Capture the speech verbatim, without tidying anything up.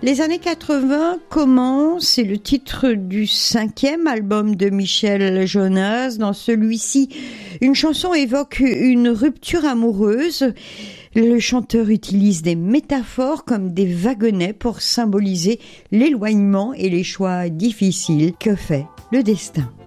Les années quatre-vingts commencent, c'est le titre du cinquième album de Michel Jonas. Dans celui-ci, une chanson évoque une rupture amoureuse. Le chanteur utilise des métaphores comme des wagonnets pour symboliser l'éloignement et les choix difficiles que fait le destin.